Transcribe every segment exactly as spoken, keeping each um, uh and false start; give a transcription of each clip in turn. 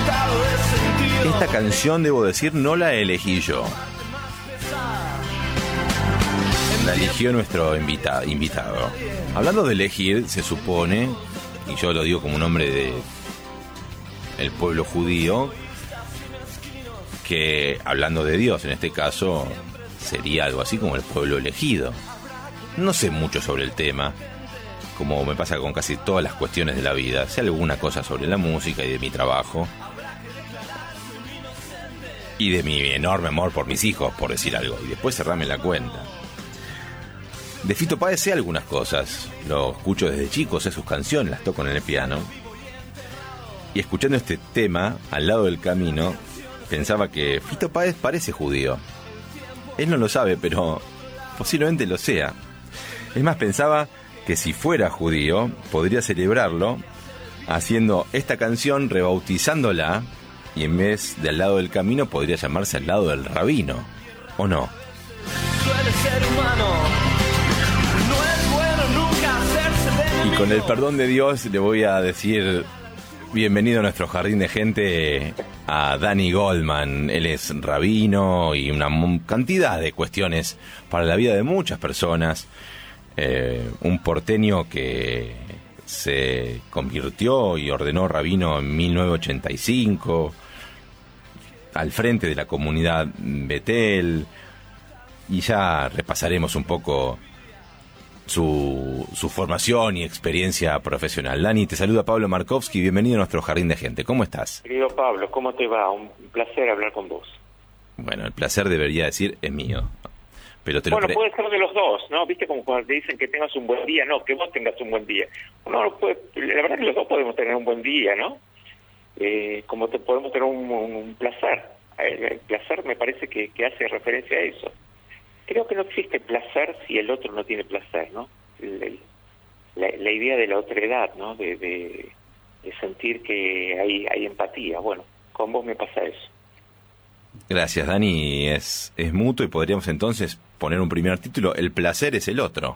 Esta canción, debo decir, no la elegí yo. La eligió nuestro invita- invitado. Hablando de elegir, se supone, y yo lo digo como un hombre de el pueblo judío, que hablando de Dios, en este caso, sería algo así como el pueblo elegido. No sé mucho sobre el tema, como me pasa con casi todas las cuestiones de la vida. Sé alguna cosa sobre la música y de mi trabajo. Y de mi enorme amor por mis hijos, por decir algo. Y después cerrame la cuenta. De Fito Páez sé algunas cosas. Lo escucho desde chico, sé sus canciones, las toco en el piano. Y escuchando este tema, Al lado del camino, pensaba que Fito Páez parece judío. Él no lo sabe, pero posiblemente lo sea. Es más, pensaba que si fuera judío, podría celebrarlo haciendo esta canción, rebautizándola, y en vez de Al lado del camino podría llamarse Al lado del rabino, ¿o no? Suele ser humano, no es bueno nunca hacerse de Y con el perdón de Dios le voy a decir bienvenido a nuestro jardín de gente a Danny Goldman. Él es rabino y una cantidad de cuestiones para la vida de muchas personas. Eh, un porteño que se convirtió y ordenó rabino en mil novecientos ochenta y cinco, al frente de la comunidad Betel, y ya repasaremos un poco su, su formación y experiencia profesional. Dani, te saluda Pablo Markovsky, bienvenido a nuestro jardín de gente. ¿Cómo estás? Querido Pablo, ¿cómo te va? Un placer hablar con vos. Bueno, el placer debería decir es mío. Pero te lo bueno, pre- puede ser de los dos, ¿no? ¿Viste como cuando te dicen que tengas un buen día? No, que vos tengas un buen día. Uno no puede, la verdad que los dos podemos tener un buen día, ¿no? Eh, como te, podemos tener un, un, un placer. El, el placer me parece que, que hace referencia a eso. Creo que no existe placer si el otro no tiene placer, ¿no? El, el, la, la idea de la otredad, ¿no? De, de, de sentir que hay, hay empatía. Bueno, con vos me pasa eso. Gracias, Dani. Es, es mutuo y podríamos entonces poner un primer título. El placer es el otro.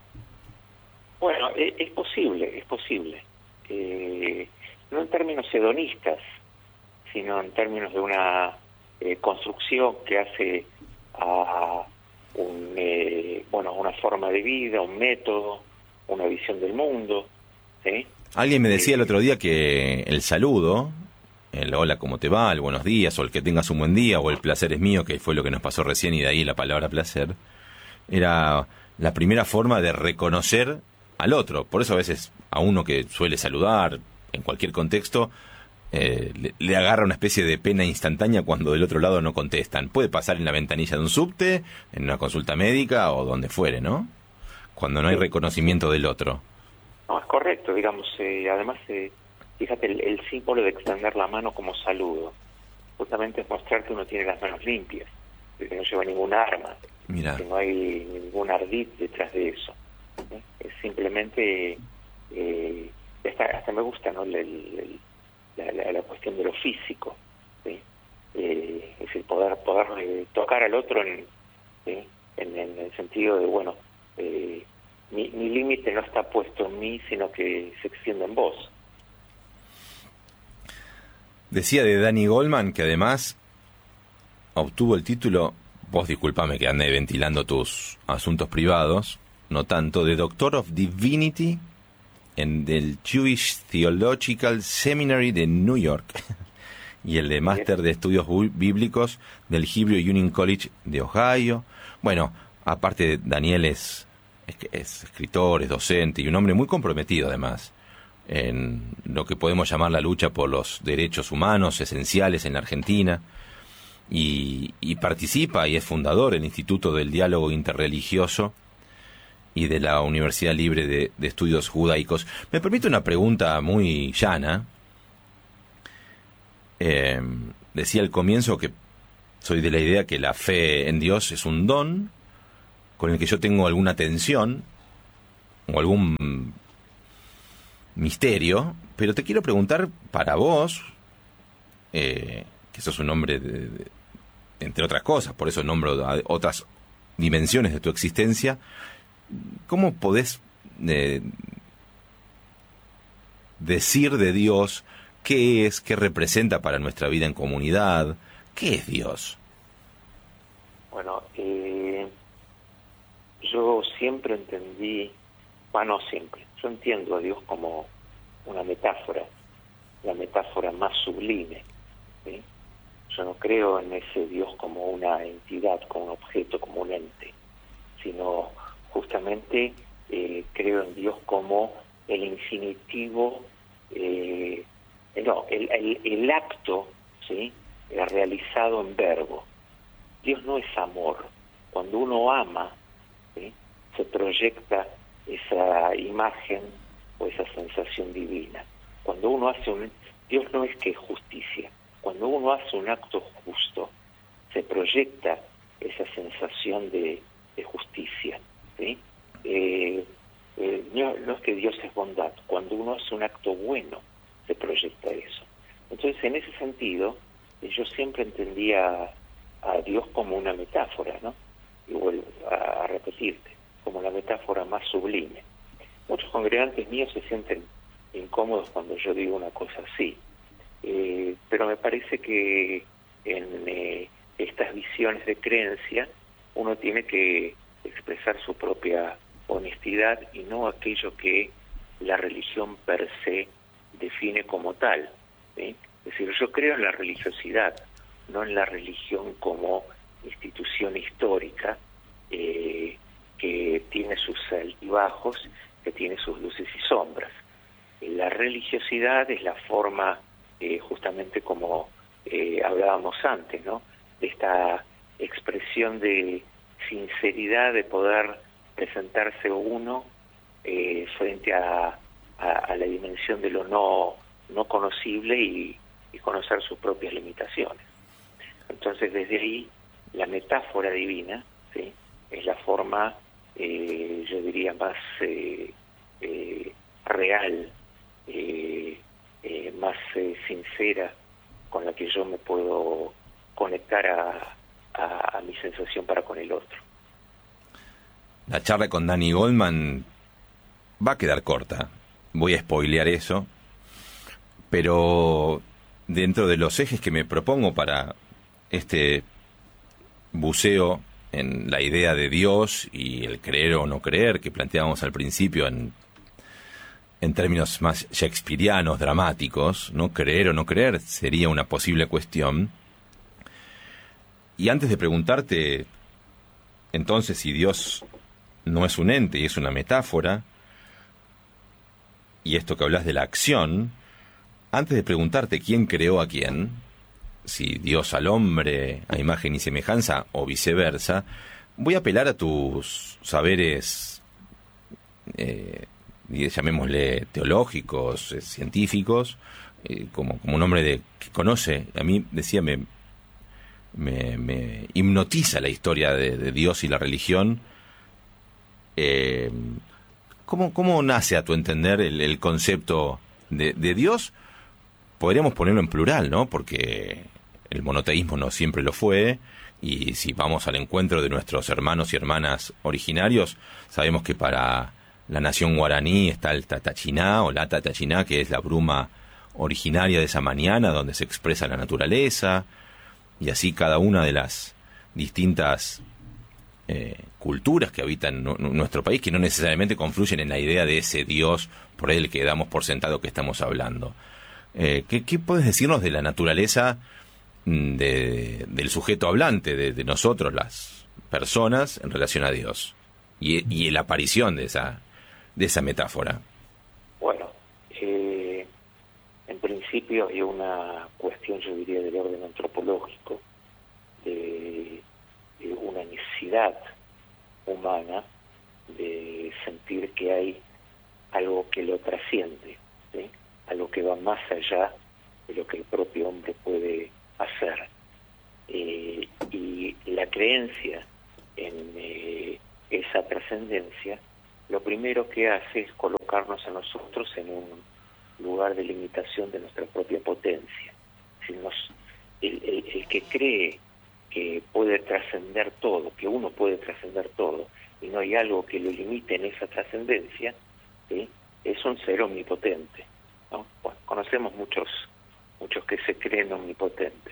Bueno, es, es posible, es posible. Eh, no en términos hedonistas, sino en términos de una eh, construcción que hace a un, eh, bueno, una forma de vida, un método, una visión del mundo. ¿Sí? Alguien me decía Eh, el otro día que el saludo, el hola, ¿cómo te va?, el buenos días, o el que tengas un buen día, o el placer es mío, que fue lo que nos pasó recién, y de ahí la palabra placer, era la primera forma de reconocer al otro. Por eso a veces a uno que suele saludar en cualquier contexto, eh, le, le agarra una especie de pena instantánea cuando del otro lado no contestan. Puede pasar en la ventanilla de un subte, en una consulta médica o donde fuere, ¿no? Cuando no hay reconocimiento del otro. No, es correcto, digamos, eh, además, eh, fíjate, el, el símbolo de extender la mano como saludo, justamente es mostrar que uno tiene las manos limpias, que no lleva ningún arma, Mira. que no hay ningún ardid detrás de eso. ¿Eh? Es simplemente, eh, hasta, hasta me gusta, ¿no? El, el, la, la, la cuestión de lo físico, ¿sí? Eh, es decir, poder, poder eh, tocar al otro en, ¿sí? en, en el sentido de, bueno, eh, mi, mi límite no está puesto en mí, sino que se extiende en vos. Decía de Danny Goldman que además obtuvo el título, vos disculpame que ande ventilando tus asuntos privados, no tanto, de Doctor of Divinity en el Jewish Theological Seminary de New York y el de Máster de Estudios Bíblicos del Hebrew Union College de Ohio. Bueno, aparte Daniel es, es, es escritor, es docente y un hombre muy comprometido además en lo que podemos llamar la lucha por los derechos humanos esenciales en la Argentina, y, y participa y es fundador del Instituto del Diálogo Interreligioso y de la Universidad Libre de, de Estudios Judaicos. Me permite una pregunta muy llana. Eh, decía al comienzo que soy de la idea que la fe en Dios es un don con el que yo tengo alguna tensión o algún misterio, pero te quiero preguntar para vos, eh, que sos un hombre, de, de, entre otras cosas, por eso nombro a otras dimensiones de tu existencia, ¿cómo podés eh, decir de Dios ¿Qué es? ¿Qué representa para nuestra vida en comunidad? ¿Qué es Dios? Bueno, eh, yo siempre entendí, bueno, no siempre, yo entiendo a Dios como una metáfora, la metáfora más sublime, ¿sí? Yo no creo en ese Dios como una entidad, como un objeto, como un ente, sino justamente eh, creo en Dios como el infinitivo, eh, no, el, el, el acto, ¿sí?, eh, realizado en verbo. Dios no es amor. Cuando uno ama, ¿sí?, se proyecta esa imagen o esa sensación divina. Cuando uno hace un... Dios no es que es justicia. Cuando uno hace un acto justo, se proyecta esa sensación de, de justicia, ¿sí? Eh, eh, no, no es que Dios es bondad. Cuando uno hace un acto bueno, se proyecta eso. Entonces, en ese sentido, eh, yo siempre entendía a Dios como una metáfora, ¿no? Y vuelvo a, a repetirte, como la metáfora más sublime. Muchos congregantes míos se sienten incómodos cuando yo digo una cosa así, eh, pero me parece que en eh, estas visiones de creencia uno tiene que expresar su propia honestidad y no aquello que la religión per se define como tal, ¿sí? Es decir, yo creo en la religiosidad, no en la religión como institución histórica eh, que tiene sus altibajos, que tiene sus luces y sombras. La religiosidad es la forma, eh, justamente como eh, hablábamos antes, ¿no?, de esta expresión de sinceridad, de poder presentarse uno eh, frente a, a, a la dimensión de lo no, no conocible y, y conocer sus propias limitaciones. Entonces, desde ahí, la metáfora divina, ¿sí?, es la forma, eh, yo diría, más eh, eh, real, eh, eh, más eh, sincera, con la que yo me puedo conectar a, a, a mi sensación para con el otro. La charla con Danny Goldman va a quedar corta. Voy a spoilear eso. Pero dentro de los ejes que me propongo para este buceo en la idea de Dios y el creer o no creer que planteábamos al principio en, en términos más shakespearianos, dramáticos, ¿no? Creer o no creer sería una posible cuestión. Y antes de preguntarte, entonces, si Dios no es un ente y es una metáfora, y esto que hablas de la acción, antes de preguntarte quién creó a quién, si Dios al hombre a imagen y semejanza o viceversa, voy a apelar a tus saberes, eh, llamémosle teológicos, eh, científicos, eh, como, como un hombre de, que conoce. A mí, decía, me, me, me hipnotiza la historia de, de Dios y la religión. Eh, ¿cómo, ¿Cómo nace, a tu entender, el, el concepto de, de Dios? Podríamos ponerlo en plural, ¿no? Porque el monoteísmo no siempre lo fue, y si vamos al encuentro de nuestros hermanos y hermanas originarios, sabemos que para la nación guaraní está el Tatachiná o la Tatachiná, que es la bruma originaria de esa mañana donde se expresa la naturaleza, y así cada una de las distintas eh, culturas que habitan n- nuestro país, que no necesariamente confluyen en la idea de ese Dios por el que damos por sentado que estamos hablando. Eh, ¿qué, ¿Qué puedes decirnos de la naturaleza de, del sujeto hablante, de, de nosotros, las personas, en relación a Dios? Y, y la aparición de esa, de esa metáfora. Bueno, eh, en principio hay una cuestión, yo diría, del orden antropológico, de, de una necesidad humana de sentir que hay algo que lo trasciende, ¿sí?, algo que va más allá de lo que el propio hombre puede hacer. Eh, y la creencia en eh, esa trascendencia, lo primero que hace es colocarnos a nosotros en un lugar de limitación de nuestra propia potencia. Si nos, el, el, el que cree que puede trascender todo, que uno puede trascender todo, y no hay algo que lo limite en esa trascendencia, ¿sí?, es un ser omnipotente, ¿no? Bueno, conocemos muchos muchos que se creen omnipotentes.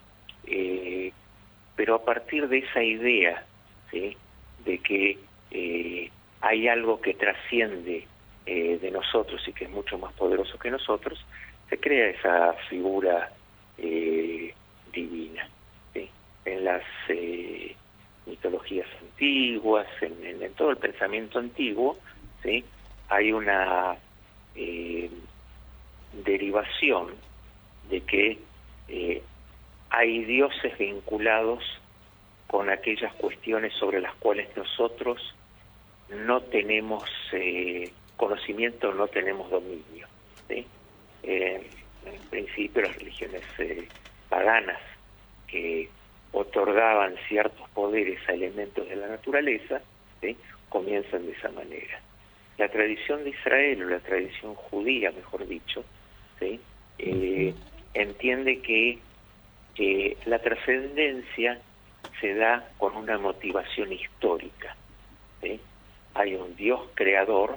Eh, pero a partir de esa idea, ¿sí?, de que eh, hay algo que trasciende eh, de nosotros y que es mucho más poderoso que nosotros, se crea esa figura eh, divina, ¿sí? En las eh, mitologías antiguas, en, en, en todo el pensamiento antiguo, ¿sí?, hay una eh, derivación de que eh, hay dioses vinculados con aquellas cuestiones sobre las cuales nosotros no tenemos eh, conocimiento, no tenemos dominio, ¿sí? Eh, en principio las religiones eh, paganas que otorgaban ciertos poderes a elementos de la naturaleza, ¿sí?, comienzan de esa manera. La tradición de Israel, o la tradición judía, mejor dicho, ¿sí?, eh, entiende que eh, la trascendencia se da con una motivación histórica, ¿sí? Hay un Dios creador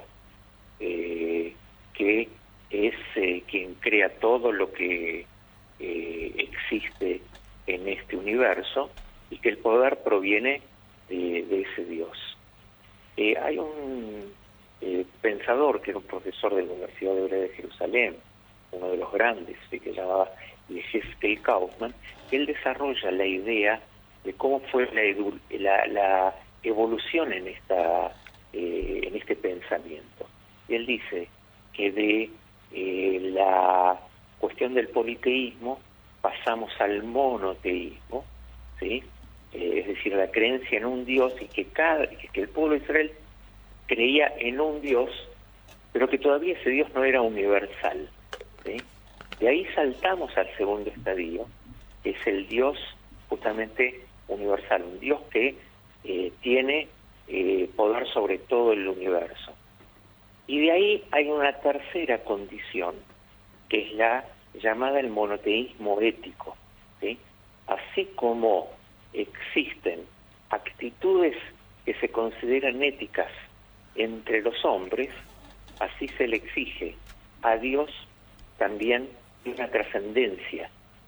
eh, que es eh, quien crea todo lo que eh, existe en este universo y que el poder proviene de, de ese Dios. Eh, hay un eh, pensador que era un profesor de la Universidad Hebrea de Jerusalén, uno de los grandes, que se llamaba Yehezkel Kaufman, que él desarrolla la idea de cómo fue la, edu la, la evolución en esta eh, en este pensamiento. Y él dice que de eh, la cuestión del politeísmo pasamos al monoteísmo, ¿sí? Eh, es decir, la creencia en un Dios, y que cada que el pueblo de Israel creía en un Dios, pero que todavía ese Dios no era universal, ¿sí? De ahí saltamos al segundo estadio, que es el Dios justamente universal, un Dios que eh, tiene eh, poder sobre todo el universo. Y de ahí hay una tercera condición, que es la llamada el monoteísmo ético, ¿sí? Así como existen actitudes que se consideran éticas entre los hombres, así se le exige a Dios también una trascendencia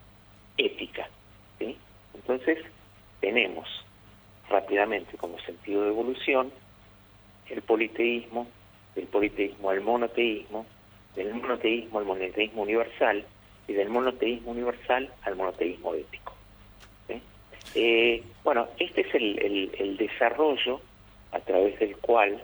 ética, ¿sí? Entonces tenemos rápidamente como sentido de evolución el politeísmo, del politeísmo al monoteísmo, del monoteísmo al monoteísmo universal y del monoteísmo universal al monoteísmo ético, ¿sí? Eh, bueno, este es el, el, el desarrollo a través del cual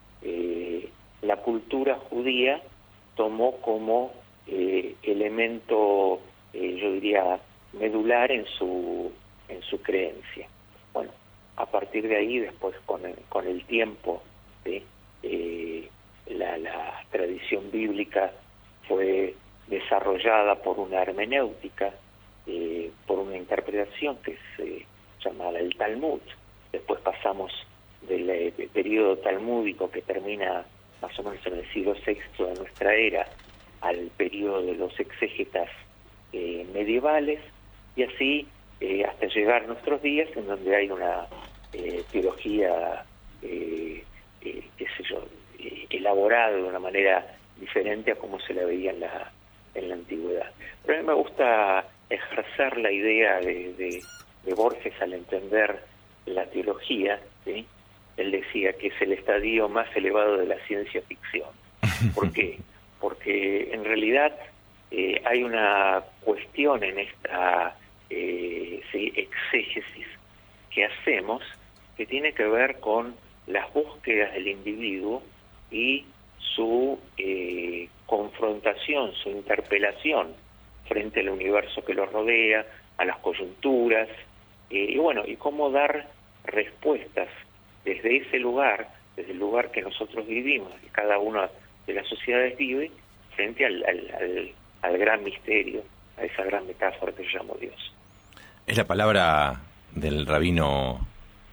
eh, la cultura judía tomó como eh, elemento, eh, yo diría, medular en su en su creencia. Bueno, a partir de ahí, después con el, con el tiempo, ¿sí?, eh, la, la tradición bíblica fue desarrollada por una hermenéutica, eh, por una interpretación que se llama el Talmud. Después pasamos del eh, periodo talmúdico, que termina más o menos en el siglo sexto de nuestra era, al periodo de los exégetas eh, medievales, y así eh, hasta llegar a nuestros días, en donde hay una eh, teología, eh, eh, qué sé yo, eh, elaborada de una manera diferente a como se la veía en la, en la antigüedad. Pero a mí me gusta ejercer la idea de, de, de Borges al entender la teología, ¿sí? Él decía que es el estadio más elevado de la ciencia ficción. ¿Por qué? Porque en realidad eh, hay una cuestión en esta eh, sí, exégesis que hacemos que tiene que ver con las búsquedas del individuo y su eh, confrontación, su interpelación frente al universo que lo rodea, a las coyunturas, eh, y bueno, y cómo dar respuestas desde ese lugar, desde el lugar que nosotros vivimos, que cada una de las sociedades vive, frente al, al, al, al gran misterio, a esa gran metáfora que yo llamo Dios. Es la palabra del rabino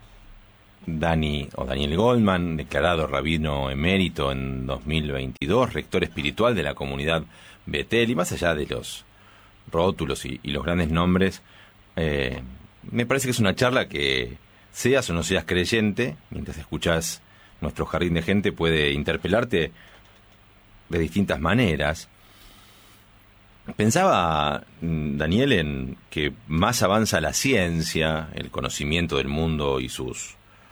Dani o Daniel Goldman, declarado rabino emérito en dos mil veintidós, rector espiritual de la comunidad Betel, y más allá de los rótulos y, y los grandes nombres, eh, me parece que es una charla que, seas o no seas creyente, mientras escuchas nuestro jardín de gente, puede interpelarte de distintas maneras. Pensaba, Daniel, en que más avanza la ciencia, el conocimiento del mundo y sus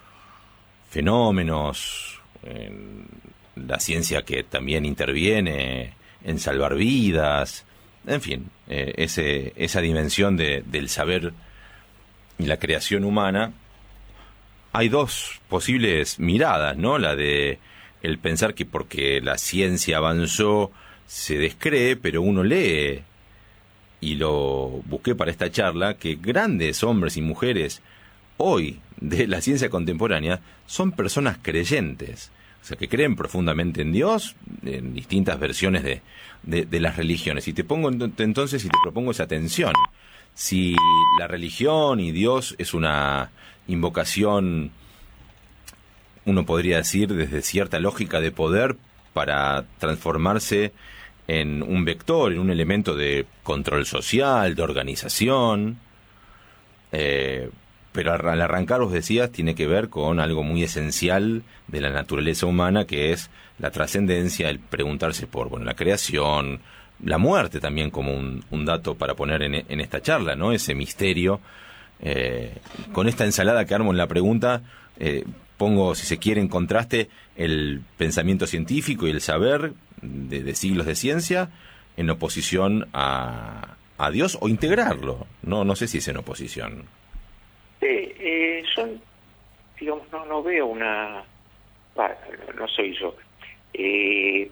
fenómenos, en la ciencia que también interviene en salvar vidas, en fin, eh, ese, esa dimensión de, del saber y la creación humana. Hay dos posibles miradas, ¿no? La de el pensar que porque la ciencia avanzó se descree, pero uno lee, y lo busqué para esta charla, que grandes hombres y mujeres hoy de la ciencia contemporánea son personas creyentes, o sea, que creen profundamente en Dios, en distintas versiones de, de, de las religiones. Y te pongo entonces, y te propongo esa tensión. Si la religión y Dios es una invocación, uno podría decir, desde cierta lógica de poder para transformarse en un vector, en un elemento de control social, de organización, eh, pero al arrancar, vos decías, tiene que ver con algo muy esencial de la naturaleza humana, que es la trascendencia, el preguntarse por, bueno, la creación, la muerte también como un, un dato para poner en, en esta charla, ¿no? Ese misterio. Eh, con esta ensalada que armo en la pregunta, eh, pongo, si se quiere, en contraste el pensamiento científico y el saber de, de siglos de ciencia en oposición a, a Dios, o integrarlo. No, no sé si es en oposición. Sí, eh, yo, digamos, no, no veo una... Bueno, no soy yo. Eh,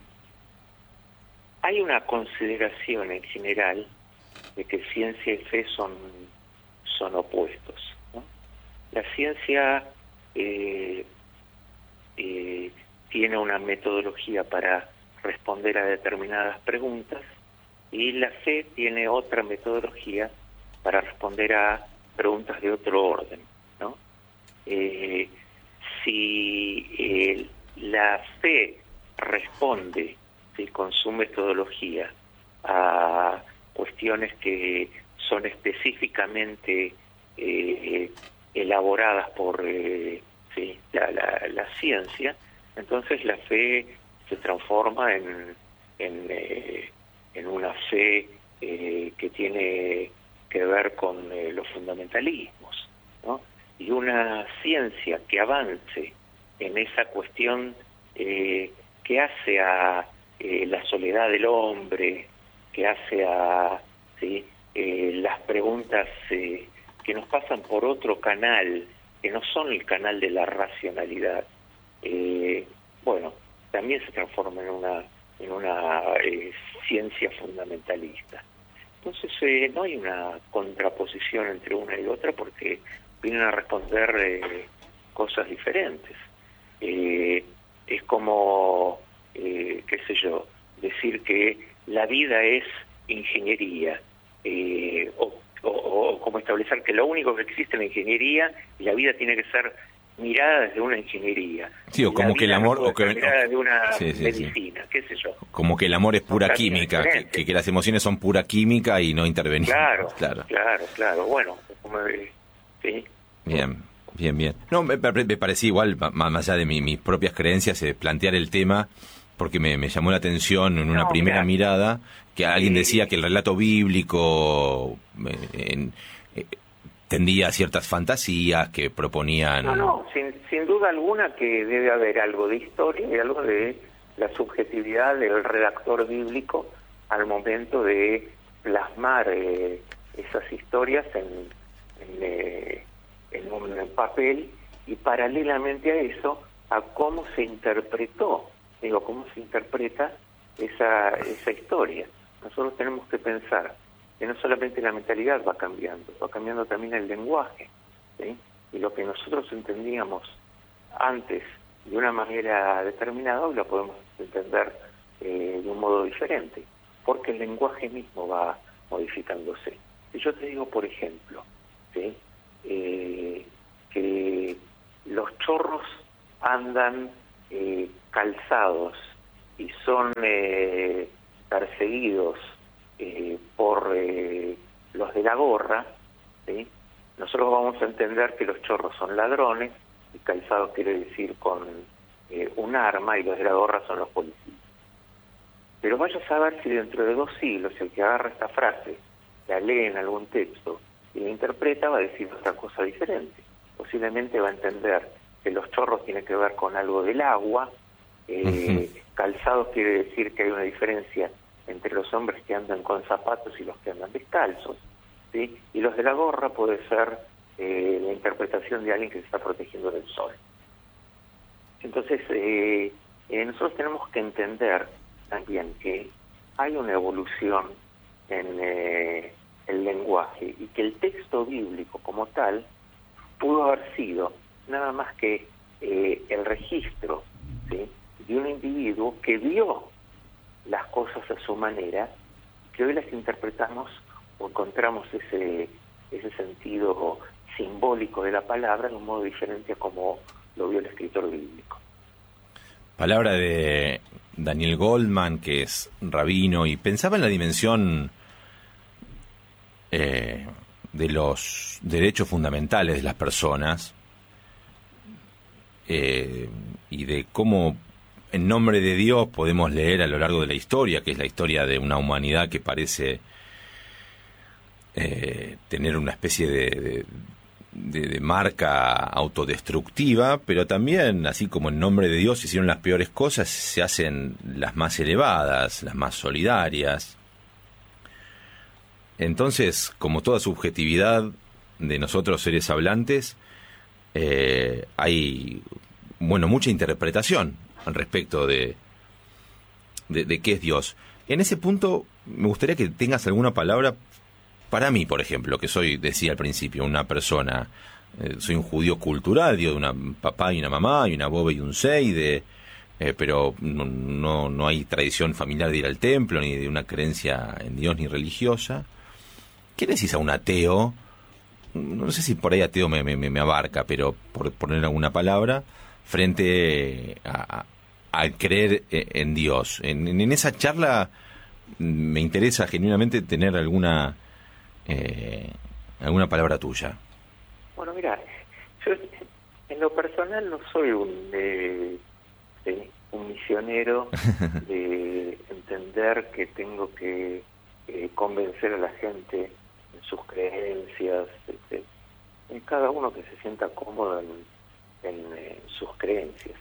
hay una consideración en general de que ciencia y fe son, son opuestos, ¿no? La ciencia eh, eh, tiene una metodología para responder a determinadas preguntas, y la fe tiene otra metodología para responder a preguntas de otro orden, ¿no? Eh, si eh, la fe responde, ¿sí?, con su metodología a cuestiones que son específicamente eh, elaboradas por eh, ¿sí? la, la, la ciencia, entonces la fe se transforma en, en, eh, en una fe eh, que tiene que ver con eh, los fundamentalismos, ¿no? Y una ciencia que avance en esa cuestión eh, que hace a eh, la soledad del hombre, que hace a ¿sí? eh, las preguntas eh, que nos pasan por otro canal, que no son el canal de la racionalidad, eh, bueno, también se transforma en una en una eh, ciencia fundamentalista. Entonces eh, no hay una contraposición entre una y otra, porque vienen a responder eh, cosas diferentes. Eh, es como, eh, qué sé yo, decir que la vida es ingeniería, eh, o, o, o como establecer que lo único que existe en la ingeniería y la vida tiene que ser mirada desde una ingeniería. Sí, o como que el amor... No o que, mirada desde una sí, sí, medicina, sí. qué sé yo. Como que el amor es pura No, química, que, que, que las emociones son pura química y no intervenir. Claro, claro, claro, claro. Bueno, como, sí. Bien, bien, bien. No, me, me parecía igual, más allá de mi, mis propias creencias, eh, plantear el tema, porque me, me llamó la atención en una No, primera claro. mirada, que alguien Sí. decía que el relato bíblico eh, en, eh, tendía a ciertas fantasías que proponían... No, no, sin, sin duda alguna que debe haber algo de historia y algo de la subjetividad del redactor bíblico al momento de plasmar eh, esas historias en, en, eh, en un papel, y paralelamente a eso, a cómo se interpretó, digo, cómo se interpreta esa, esa historia. Nosotros tenemos que pensar que no solamente la mentalidad va cambiando, va cambiando también el lenguaje, ¿sí? Y lo que nosotros entendíamos antes de una manera determinada, hoy lo podemos entender eh, de un modo diferente, porque el lenguaje mismo va modificándose. Si yo te digo, por ejemplo, ¿sí? eh, que los chorros andan eh, calzados y son eh, perseguidos eh, por eh, los de la gorra, ¿sí? Nosotros vamos a entender que los chorros son ladrones, y calzados quiere decir con eh, un arma, y los de la gorra son los policías. Pero vaya a saber si dentro de dos siglos el que agarra esta frase, la lee en algún texto y la interpreta, va a decir otra cosa diferente. Posiblemente va a entender que los chorros tienen que ver con algo del agua, eh, uh-huh. calzados quiere decir que hay una diferencia entre los hombres que andan con zapatos y los que andan descalzos, ¿sí? Y los de la gorra puede ser eh, la interpretación de alguien que se está protegiendo del sol. Entonces, eh, eh, nosotros tenemos que entender también que hay una evolución en eh, el lenguaje y que el texto bíblico como tal pudo haber sido nada más que eh, el registro, ¿sí?, de un individuo que vio las cosas a su manera, que hoy las interpretamos o encontramos ese, ese sentido simbólico de la palabra de un modo diferente a como lo vio el escritor bíblico. Palabra de Daniel Goldman, que es rabino, y pensaba en la dimensión eh, de los derechos fundamentales de las personas eh, y de cómo en nombre de Dios podemos leer a lo largo de la historia, que es la historia de una humanidad que parece eh, tener una especie de, de, de, de marca autodestructiva, pero también, así como en nombre de Dios se hicieron las peores cosas, se hacen las más elevadas, las más solidarias. Entonces, como toda subjetividad de nosotros seres hablantes, eh, hay, bueno, mucha interpretación al respecto de, de, de qué es Dios. En ese punto, me gustaría que tengas alguna palabra para mí, por ejemplo, que soy, decía al principio, una persona, eh, soy un judío cultural, digo, de un papá y una mamá, y una bobe y un seide, eh, pero no, no, no hay tradición familiar de ir al templo, ni de una creencia en Dios, ni religiosa. ¿Qué le decís a un ateo? No sé si por ahí ateo me, me, me abarca, pero por poner alguna palabra, frente a, a creer en Dios. En, en esa charla me interesa genuinamente tener alguna eh, alguna palabra tuya. Bueno, mira, yo en lo personal no soy un eh, eh, un misionero de entender que tengo que eh, convencer a la gente en sus creencias, este, en cada uno que se sienta cómodo en, en, en sus creencias.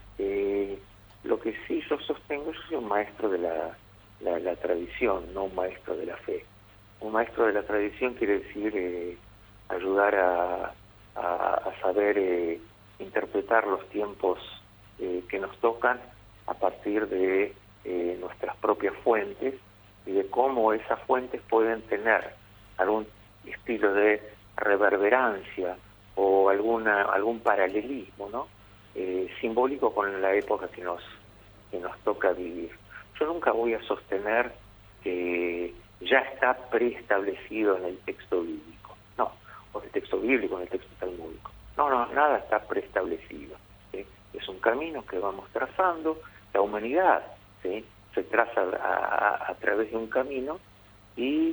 Eh, lo que sí yo sostengo, yo soy un maestro de la, la, la tradición, no un maestro de la fe. Un maestro de la tradición quiere decir eh, ayudar a, a, a saber eh, interpretar los tiempos eh, que nos tocan a partir de eh, nuestras propias fuentes y de cómo esas fuentes pueden tener algún estilo de reverberancia o alguna algún paralelismo, ¿no? Eh, simbólico con la época que nos que nos toca vivir. Yo nunca voy a sostener que ya está preestablecido en el texto bíblico, no, o en el texto bíblico, en el texto talmúdico. No, no, nada está preestablecido, ¿sí? Es un camino que vamos trazando, la humanidad, ¿sí?, se traza a, a, a través de un camino, y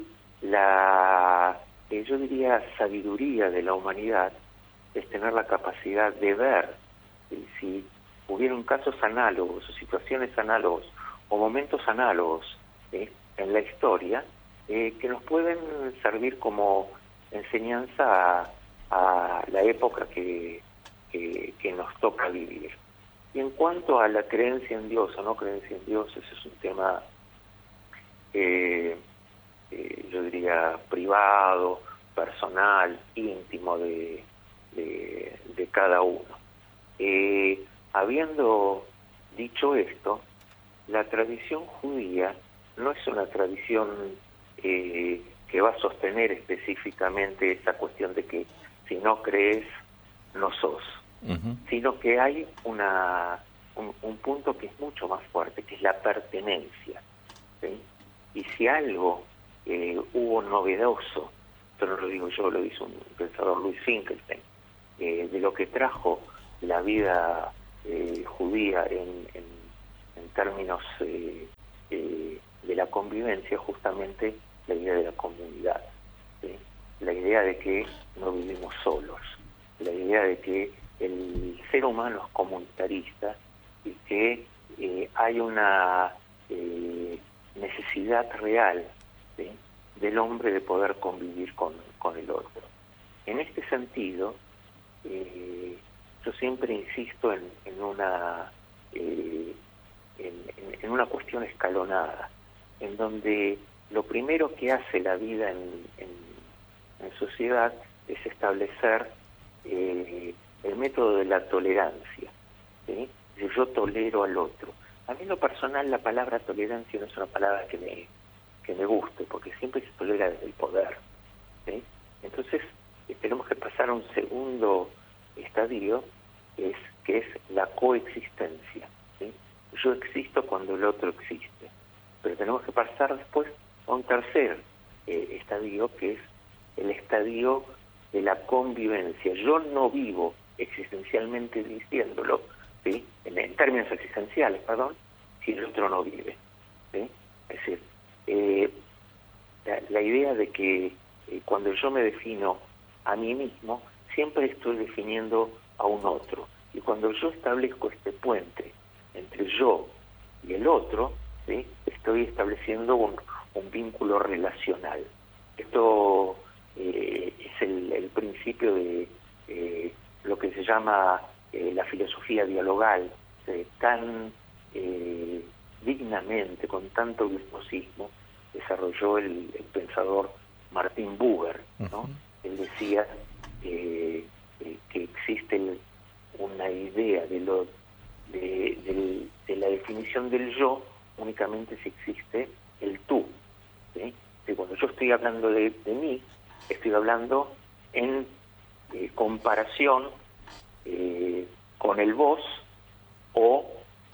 la, eh, yo diría, sabiduría de la humanidad es tener la capacidad de ver, ¿sí?, si hubieron casos análogos o situaciones análogas o momentos análogos, ¿sí?, en la historia, eh, que nos pueden servir como enseñanza a, a la época que, que, que nos toca vivir. Y en cuanto a la creencia en Dios o no creencia en Dios, ese es un tema, eh, eh, yo diría, privado, personal, íntimo de, de, de cada uno. Eh, habiendo dicho esto, la tradición judía no es una tradición eh, que va a sostener específicamente esa cuestión de que si no crees, no sos, uh-huh. sino que hay una un, un punto que es mucho más fuerte, que es la pertenencia, ¿sí? Y si algo eh, hubo novedoso, esto no lo digo yo, lo hizo un pensador, Louis Finkelstein, eh, de lo que trajo la vida eh, judía en, en, en términos eh, eh, de la convivencia, justamente la idea de la comunidad, ¿sí? La idea de que no vivimos solos, la idea de que el ser humano es comunitarista y que eh, hay una eh, necesidad real, ¿sí?, del hombre de poder convivir con, con el otro. En este sentido, eh, yo siempre insisto en, en una eh, en, en, en una cuestión escalonada, en donde lo primero que hace la vida en, en, en sociedad es establecer eh, el método de la tolerancia, ¿sí? Yo tolero al otro. A mí en lo personal la palabra tolerancia no es una palabra que me que me guste, porque siempre se tolera desde el poder, ¿sí? Entonces eh, tenemos que pasar a un segundo estadio, es que es la coexistencia, ¿sí? Yo existo cuando el otro existe, pero tenemos que pasar después a un tercer eh, estadio, que es el estadio de la convivencia. Yo no vivo existencialmente diciéndolo, ¿sí?, en, en términos existenciales, perdón, si el otro no vive, ¿sí? Es decir, eh, la, la idea de que eh, cuando yo me defino a mí mismo, siempre estoy definiendo a un otro. Y cuando yo establezco este puente entre yo y el otro, ¿sí?, estoy estableciendo un, un vínculo relacional. Esto eh, es el, el principio de eh, lo que se llama eh, la filosofía dialogal, eh, tan eh, dignamente, con tanto virtuosismo, desarrolló el, el pensador Martin Buber, ¿no? Uh-huh. Él decía eh, eh, que existe el, una idea de, lo, de, de, de la definición del yo únicamente si existe el tú, ¿sí? Que cuando yo estoy hablando de, de mí, estoy hablando en eh, comparación eh, con el vos, o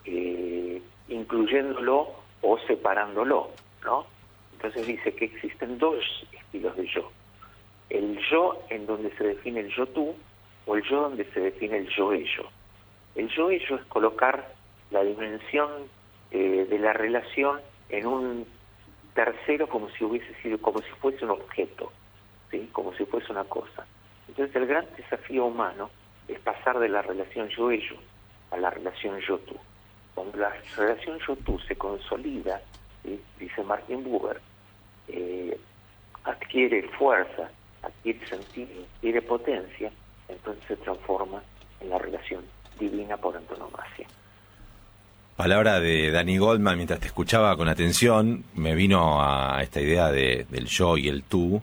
eh, incluyéndolo o separándolo, ¿no? Entonces dice que existen dos estilos de yo: el yo en donde se define el yo tú, o el yo donde se define el yo ello. El yo ello es colocar la dimensión eh, de la relación en un tercero, como si hubiese sido, como si fuese un objeto, ¿sí?, como si fuese una cosa. Entonces el gran desafío humano es pasar de la relación yo ello a la relación yo tú. Cuando la relación yo tú se consolida, ¿sí?, dice Martin Buber, eh, adquiere fuerza, adquiere sentido, adquiere potencia, entonces se transforma en la relación divina por antonomasia. Palabra de Danny Goldman. Mientras te escuchaba con atención, me vino a esta idea de, del yo y el tú.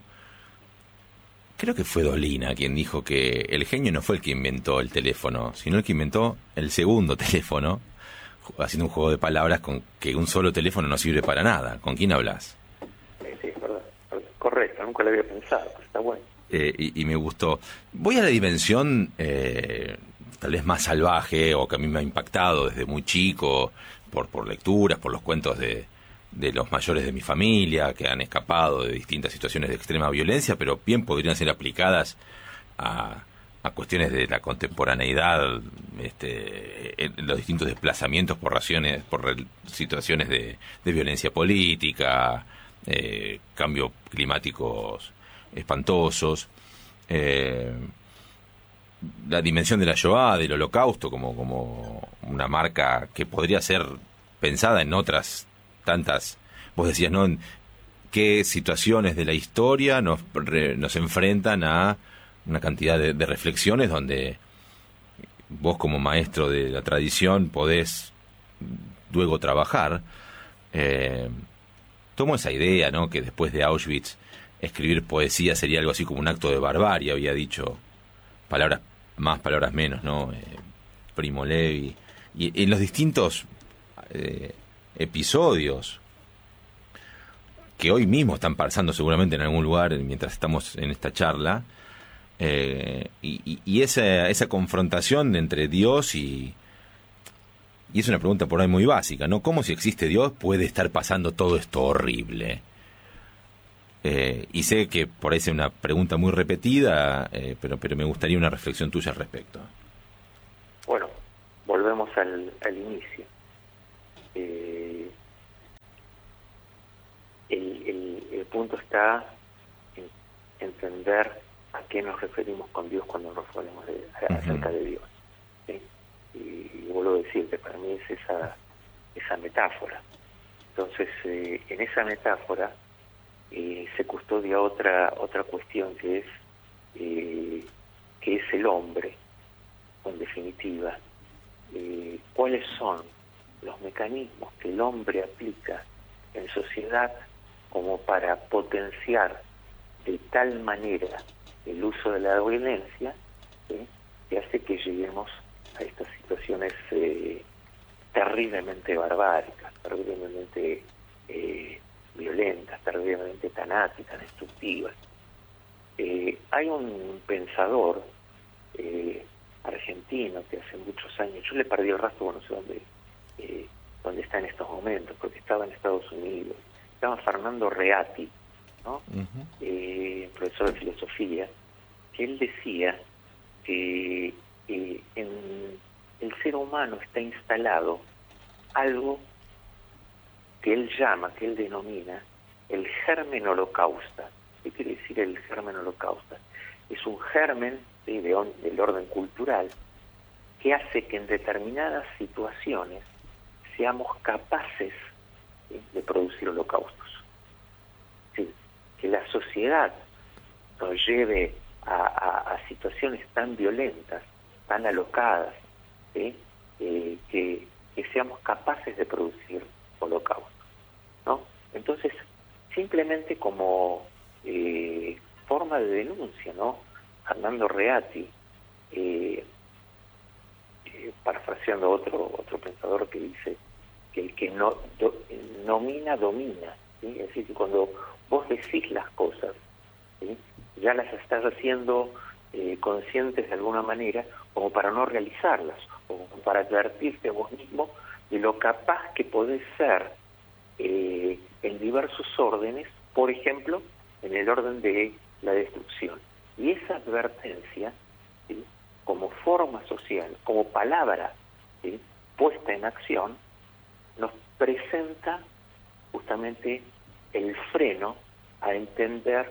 Creo que fue Dolina quien dijo que el genio no fue el que inventó el teléfono, sino el que inventó el segundo teléfono, haciendo un juego de palabras con que un solo teléfono no sirve para nada. ¿Con quién hablas? Sí, sí, es verdad. Correcto, nunca lo había pensado, pero está bueno. Eh, y, y me gustó. Voy a la dimensión eh, tal vez más salvaje, o que a mí me ha impactado desde muy chico, por, por lecturas, por los cuentos de, de los mayores de mi familia, que han escapado de distintas situaciones de extrema violencia, pero bien podrían ser aplicadas a, a cuestiones de la contemporaneidad, este, en los distintos desplazamientos por razones, por situaciones de, de violencia política, eh, cambios climáticos espantosos, eh, la dimensión de la Shoah, del Holocausto, como, como una marca que podría ser pensada en otras tantas. Vos decías, ¿no?, en qué situaciones de la historia nos, re, nos enfrentan a una cantidad de, de reflexiones donde vos, como maestro de la tradición, podés luego trabajar. Eh, tomo esa idea, ¿no?, que después de Auschwitz escribir poesía sería algo así como un acto de barbarie, había dicho, palabras más, palabras menos, ¿no? Eh, Primo Levi. Y en los distintos eh, episodios que hoy mismo están pasando seguramente en algún lugar mientras estamos en esta charla, eh, y, y esa, esa confrontación entre Dios y... Y es una pregunta por ahí muy básica, ¿no? ¿Cómo, si existe Dios, puede estar pasando todo esto horrible? Eh, y sé que por ahí es una pregunta muy repetida, eh, pero, pero me gustaría una reflexión tuya al respecto. Bueno, volvemos al, al inicio. Eh, el, el, el punto está en entender a qué nos referimos con Dios cuando nos referimos de, a, uh-huh. acerca de Dios, ¿sí? Y, y vuelvo a decirte, para mí es esa, esa metáfora. Entonces, eh, en esa metáfora eh, se custodia otra otra cuestión que es eh, que es el hombre, en definitiva. Eh, ¿Cuáles son los mecanismos que el hombre aplica en sociedad como para potenciar de tal manera el uso de la violencia, ¿sí?, que hace que lleguemos a estas situaciones eh, terriblemente barbáricas, terriblemente eh, violentas, terriblemente tanáticas, destructivas? Eh, hay un pensador eh, argentino que hace muchos años, yo le perdí el rastro, no sé dónde, eh, dónde está en estos momentos, porque estaba en Estados Unidos, se llama Fernando Reati, ¿no? Uh-huh. eh, profesor de filosofía, que él decía que eh, en el ser humano está instalado algo que él llama, que él denomina el germen holocausta. ¿Qué quiere decir el germen holocausta? Es un germen, ¿sí?, de on, del orden cultural, que hace que en determinadas situaciones seamos capaces, ¿sí?, de producir holocaustos. ¿Sí? Que la sociedad nos lleve a, a, a situaciones tan violentas, tan alocadas, ¿sí?, eh, que, que seamos capaces de producir holocaustos, ¿no? Entonces, simplemente como eh, forma de denuncia, ¿no?, Fernando Reati, eh, eh, parafraseando otro otro pensador que dice que el que no do, nomina, domina, ¿sí? Es decir, que cuando vos decís las cosas, ¿sí?, ya las estás haciendo eh, conscientes de alguna manera, como para no realizarlas, o para advertirte a vos mismo de lo capaz que podés ser eh, en diversos órdenes, por ejemplo, en el orden de la destrucción. Y esa advertencia, ¿sí?, como forma social, como palabra, ¿sí?, puesta en acción, nos presenta justamente el freno a entender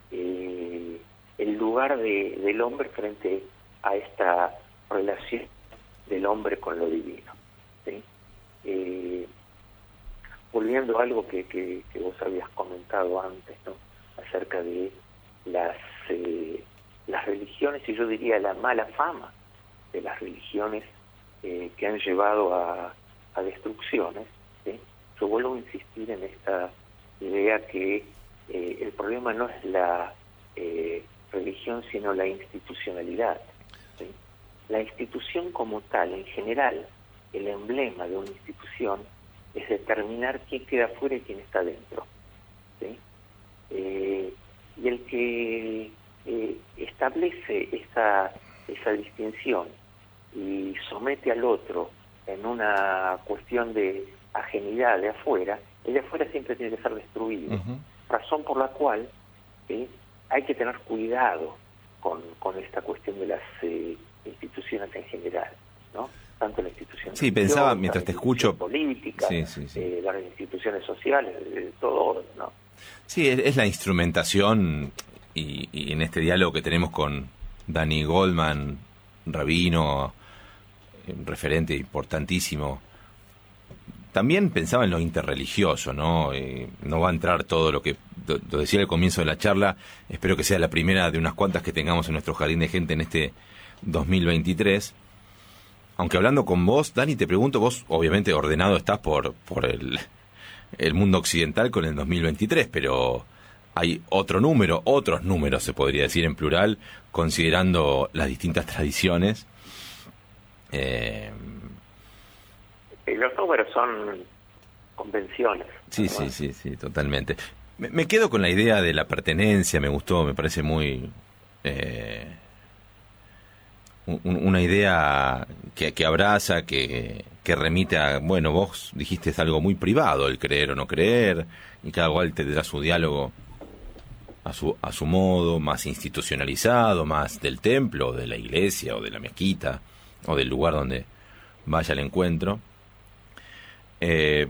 eh, el lugar de, del hombre frente a esta relación del hombre con lo divino, ¿sí? Eh, volviendo a algo que, que, que vos habías comentado antes, ¿no?, acerca de las eh, las religiones, y yo diría la mala fama de las religiones eh, que han llevado a, a destrucciones, ¿sí? Yo vuelvo a insistir en esta idea que eh, el problema no es la eh, religión, sino la institucionalidad, ¿sí? La institución como tal, en general, el emblema de una institución es determinar quién queda fuera y quién está dentro, ¿sí? Eh, y el que eh, establece esa, esa distinción y somete al otro en una cuestión de ajenidad de afuera, el de afuera siempre tiene que ser destruido. Uh-huh. Razón por la cual ¿sí?, hay que tener cuidado con, con esta cuestión de las eh, instituciones en general, ¿no? Tanto la institución sí, pensaba mientras te escucho política, sí, sí, sí. Eh, las instituciones sociales, de todo, ¿no? Sí, es, es la instrumentación y, y en este diálogo que tenemos con Dani Goldman, rabino, referente importantísimo. También pensaba en lo interreligioso, ¿no? Eh, no va a entrar todo lo que lo decía al comienzo de la charla. Espero que sea la primera de unas cuantas que tengamos en nuestro jardín de gente en este dos mil veintitrés. Aunque hablando con vos, Dani, te pregunto, vos obviamente ordenado estás por por el, el mundo occidental con el dos mil veintitrés, pero hay otro número, otros números se podría decir en plural, considerando las distintas tradiciones. Eh, Los números son convenciones. Sí, sí, sí, sí, totalmente. Me, me quedo con la idea de la pertenencia, me gustó, me parece muy... Eh, un, una idea que, que abraza, que, que remite a... Bueno, vos dijiste es algo muy privado, el creer o no creer, y cada cual tendrá su diálogo a su, a su modo, más institucionalizado, más del templo, de la iglesia, o de la mezquita, o del lugar donde vaya al encuentro. Eh,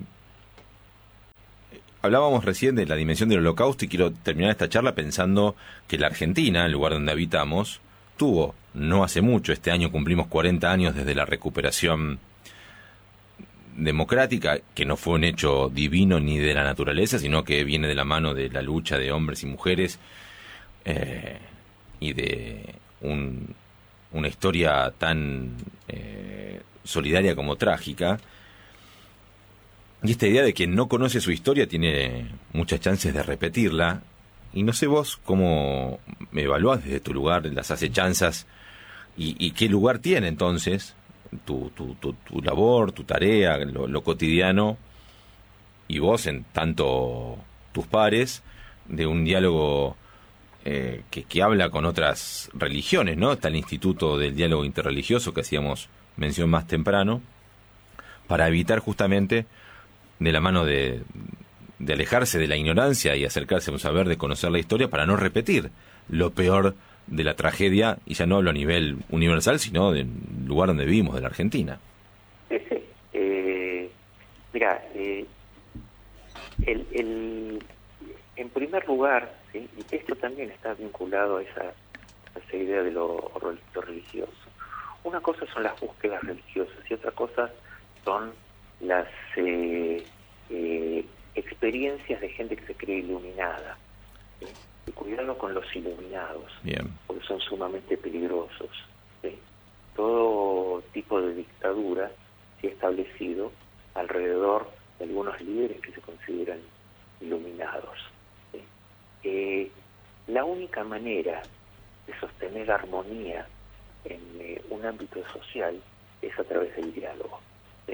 hablábamos recién de la dimensión del holocausto y quiero terminar esta charla pensando que la Argentina, el lugar donde habitamos, tuvo, no hace mucho, este año cumplimos cuarenta años desde la recuperación democrática, que no fue un hecho divino ni de la naturaleza, sino que viene de la mano de la lucha de hombres y mujeres eh, y de un, una historia tan eh, solidaria como trágica. Y esta idea de que no conoce su historia tiene muchas chances de repetirla. Y no sé vos cómo evaluás desde tu lugar las acechanzas y, y qué lugar tiene entonces tu, tu, tu, tu labor, tu tarea, lo, lo cotidiano, y vos en tanto tus pares, de un diálogo eh, que, que habla con otras religiones, ¿no? Está el Instituto del Diálogo Interreligioso que hacíamos mención más temprano, para evitar justamente de la mano de, de alejarse de la ignorancia y acercarse a un saber, de conocer la historia, para no repetir lo peor de la tragedia, y ya no hablo a nivel universal, sino del lugar donde vivimos, de la Argentina. Sí, sí. Eh, mira, eh, el, el, en primer lugar, ¿sí? Y esto también está vinculado a esa, a esa idea de lo, lo religioso. Una cosa son las búsquedas religiosas y otra cosa son las eh, eh, experiencias de gente que se cree iluminada. ¿Sí? Y cuidado con los iluminados, Bien. Porque son sumamente peligrosos. ¿Sí? Todo tipo de dictadura se ha establecido alrededor de algunos líderes que se consideran iluminados. ¿Sí? Eh, la única manera de sostener armonía en eh, un ámbito social es a través del diálogo. ¿Sí?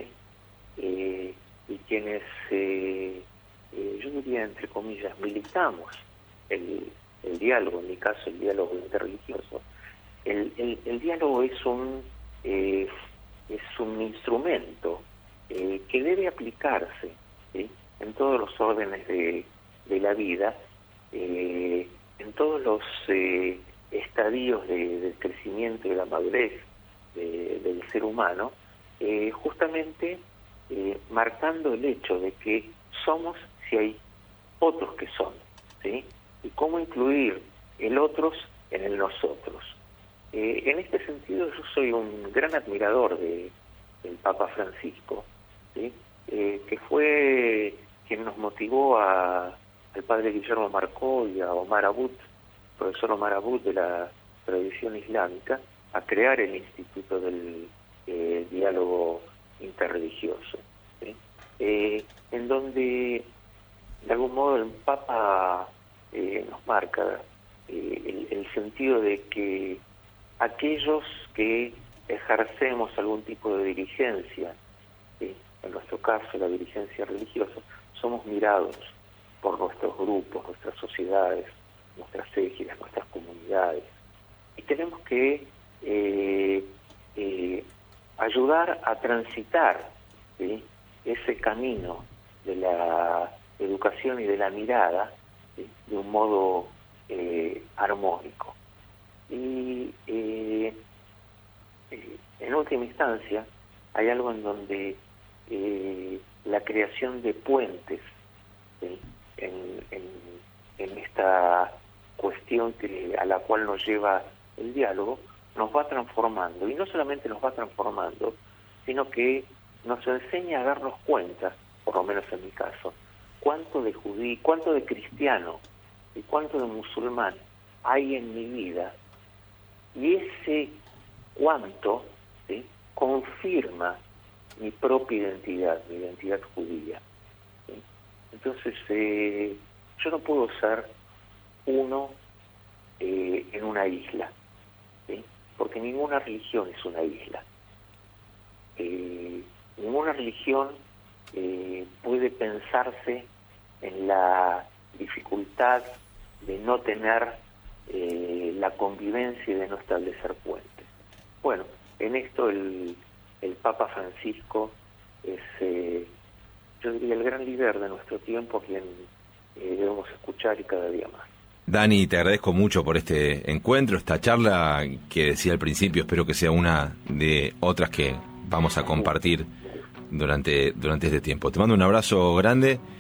Eh, y quienes, eh, eh, yo diría entre comillas, militamos el, el diálogo, en mi caso el diálogo interreligioso, el, el, el diálogo es un, eh, es un instrumento eh, que debe aplicarse, ¿sí? En todos los órdenes de, de la vida, eh, en todos los eh, estadios de, del crecimiento y de la madurez de, del ser humano, eh, justamente eh, marcando el hecho de que somos si hay otros que son, ¿sí? Y cómo incluir el otros en el nosotros. Eh, en este sentido yo soy un gran admirador de, del Papa Francisco, ¿sí? eh, que fue quien nos motivó a, al padre Guillermo Marcó y a Omar Abud, profesor Omar Abud de la tradición islámica, a crear el Instituto del eh, Diálogo Interreligioso, ¿sí? eh, en donde de algún modo el Papa eh, nos marca eh, el, el sentido de que aquellos que ejercemos algún tipo de dirigencia, ¿sí? En nuestro caso la dirigencia religiosa, somos mirados por nuestros grupos, nuestras sociedades, nuestras égidas, nuestras comunidades, y tenemos que eh, eh, ayudar a transitar, ¿sí? ese camino de la educación y de la mirada, ¿sí? de un modo eh, armónico. Y eh, eh, en última instancia hay algo en donde eh, la creación de puentes, ¿sí? en, en, en esta cuestión que a la cual nos lleva el diálogo, nos va transformando, y no solamente nos va transformando, sino que nos enseña a darnos cuenta, por lo menos en mi caso, cuánto de judío, cuánto de cristiano y cuánto de musulmán hay en mi vida, y ese cuánto, ¿sí? confirma mi propia identidad, mi identidad judía. ¿Sí? Entonces, eh, yo no puedo ser uno eh, en una isla, ¿sí? Porque ninguna religión es una isla. Eh, ninguna religión eh, puede pensarse en la dificultad de no tener eh, la convivencia y de no establecer puentes. Bueno, en esto el, el Papa Francisco es, eh, yo diría, el gran líder de nuestro tiempo, quien eh, debemos escuchar y cada día más. Dani, te agradezco mucho por este encuentro, esta charla que decía al principio, espero que sea una de otras que vamos a compartir durante, durante este tiempo. Te mando un abrazo grande